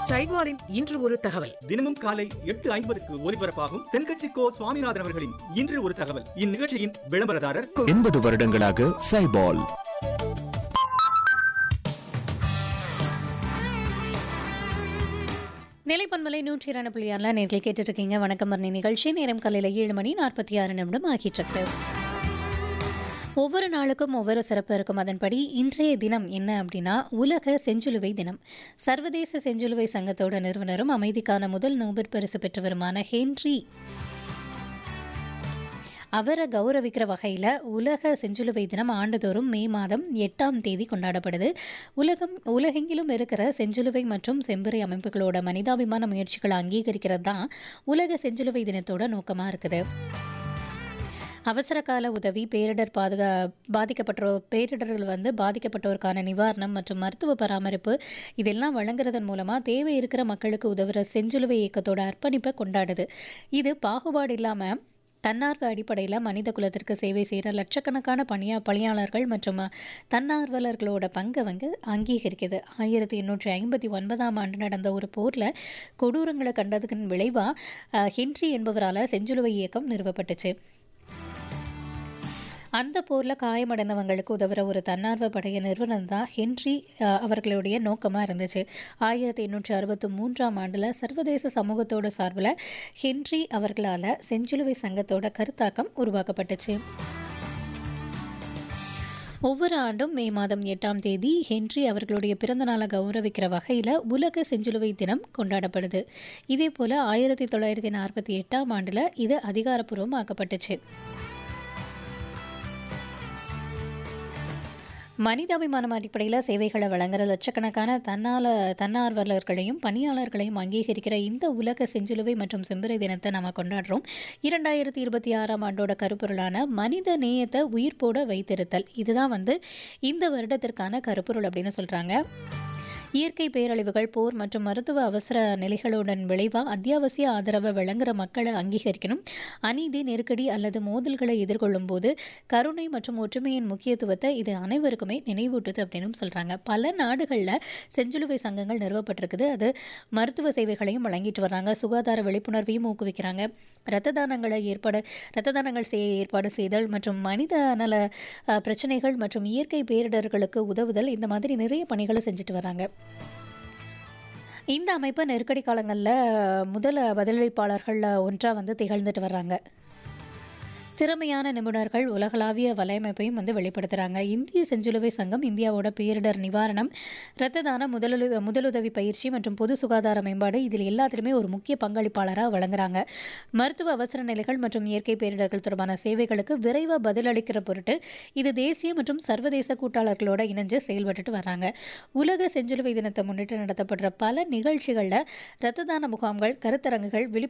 சைட்வாரின் இன்று ஒரு தகவல். தினமும் காலை 8:50க்கு ஒலிபரப்பாகும் தென்கட்சி கோ சுவாமிநாதன் அவர்களின் இன்று ஒரு தகவல். இந்நிகழ்ச்சியின் விளம்பரதாரர் 80 வருடங்களாக சைபால். நிலைப்பன்மலை 102.6 நேர்கள் கேட்டுட்டு இருக்கீங்க. வணக்கம் மரணி நிகழ்ச்சி. நேரம் காலையில் 7:46 ஆகிட்டு. ஒவ்வொரு நாளுக்கும் ஒவ்வொரு சிறப்பு இருக்கும். அதன்படி இன்றைய தினம் என்ன அப்படின்னா உலக செஞ்சிலுவை தினம். சர்வதேச செஞ்சிலுவை சங்கத்தோட நிறுவனரும் அமைதிக்கான முதல் நோபல் பரிசு பெற்றவருமான ஹென்றி அவரை கௌரவிக்கிற வகையில் உலக செஞ்சிலுவை தினம் ஆண்டுதோறும் மே மாதம் 8ஆம் தேதி கொண்டாடப்படுது. உலகெங்கிலும் இருக்கிற செஞ்சிலுவை மற்றும் செம்பறை அமைப்புகளோட மனிதாபிமான முயற்சிகளை அங்கீகரிக்கிறது தான் உலக செஞ்சிலுவை தினத்தோட நோக்கமாக இருக்குது. அவசர கால உதவி, பேரிடர் பேரிடர்கள் பாதிக்கப்பட்டோருக்கான நிவாரணம் மற்றும் மருத்துவ பராமரிப்பு இதெல்லாம் வழங்குறதன் மூலமாக தேவை இருக்கிற மக்களுக்கு உதவுற செஞ்சிலுவை இயக்கத்தோட அர்ப்பணிப்பை கொண்டாடுது. இது பாகுபாடு இல்லாமல் தன்னார்வ அடிப்படையில் மனித குலத்திற்கு சேவை செய்கிற லட்சக்கணக்கான பணியாளர்கள் மற்றும் தன்னார்வலர்களோட பங்கை அங்கீகரிக்குது. 1859ஆம் ஆண்டு நடந்த ஒரு போரில் கொடூரங்களை கண்டதுக்கு விளைவாக ஹென்றி என்பவரால் செஞ்சிலுவை இயக்கம் நிறுவப்பட்டுச்சு. அந்த போரில் காயமடைந்தவங்களுக்கு உதவுற ஒரு தன்னார்வ படைய நிறுவனம் தான் ஹென்றி அவர்களுடைய நோக்கமாக இருந்துச்சு. 1863ஆம் ஆண்டில் சர்வதேச சமூகத்தோட சார்பில் ஹென்றி அவர்களால் செஞ்சிலுவை சங்கத்தோட கருத்தாக்கம் உருவாக்கப்பட்டுச்சு. ஒவ்வொரு ஆண்டும் மே மாதம் 8ஆம் தேதி ஹென்றி அவர்களுடைய பிறந்த நாளை கௌரவிக்கிற வகையில் உலக செஞ்சிலுவை தினம் கொண்டாடப்படுது. இதே போல் 1948ஆம் ஆண்டில் இது அதிகாரப்பூர்வமாக்கப்பட்டுச்சு. மனிதாபிமானம் அடிப்படையில் சேவைகளை வழங்குற லட்சக்கணக்கான தன்னார்வலர்களையும் பணியாளர்களையும் அங்கீகரிக்கிற இந்த உலக செஞ்சிலுவை மற்றும் செம்பறை தினத்தை நம்ம கொண்டாடுறோம். 2026ஆம் ஆண்டோட கருப்பொருளான மனித நேயத்தை உயிர்ப்போட வைத்திருத்தல் இதுதான் இந்த வருடத்திற்கான கருப்பொருள் அப்படின்னு சொல்கிறாங்க. இயற்கை பேரழிவுகள், போர் மற்றும் மருத்துவ அவசர நிலைகளுடன் விளைவாக அத்தியாவசிய ஆதரவை வழங்குகிற மக்களை அங்கீகரிக்கணும். அநீதி, நெருக்கடி அல்லது மோதல்களை எதிர்கொள்ளும் போது கருணை மற்றும் ஒற்றுமையின் முக்கியத்துவத்தை இது அனைவருக்குமே நினைவூட்டுது அப்படின்னு சொல்கிறாங்க. பல நாடுகளில் செஞ்சிலுவை சங்கங்கள் நிறுவப்பட்டிருக்குது. அது மருத்துவ சேவைகளையும் வழங்கிட்டு வர்றாங்க. சுகாதார விழிப்புணர்வையும் ஊக்குவிக்கிறாங்க. இரத்த தானங்கள் செய்ய ஏற்பாடு செய்தல் மற்றும் மனித நல பிரச்சனைகள் மற்றும் இயற்கை பேரிடர்களுக்கு உதவுதல் இந்த மாதிரி நிறைய பணிகளை செஞ்சுட்டு வராங்க. இந்த அமைப்பு நெருக்கடி காலங்களில் முதல் பதிலளிப்பாளர்கள் ஒன்றாக திகழ்ந்துட்டு வர்றாங்க. திறமையான நிபுணர்கள் உலகளாவிய வலையமைப்பையும் வெளிப்படுத்துகிறாங்க. இந்திய செஞ்சிலுவை சங்கம் இந்தியாவோட பேரிடர் நிவாரணம், இரத்த தானம், முதலுதவி பயிற்சி மற்றும் பொது சுகாதார மேம்பாடு இதில் எல்லாத்திலுமே ஒரு முக்கிய பங்களிப்பாளராக வழங்குறாங்க. மருத்துவ அவசர நிலைகள் மற்றும் இயற்கை பேரிடர்கள் தொடர்பான சேவைகளுக்கு விரைவாக பதிலளிக்கிற பொருட்டு இது தேசிய மற்றும் சர்வதேச கூட்டாளர்களோட இணைஞ்சு செயல்பட்டு வர்றாங்க. உலக செஞ்சிலுவை தினத்தை முன்னிட்டு நடத்தப்படுற பல நிகழ்ச்சிகளில் இரத்த தான முகாம்கள், கருத்தரங்குகள்,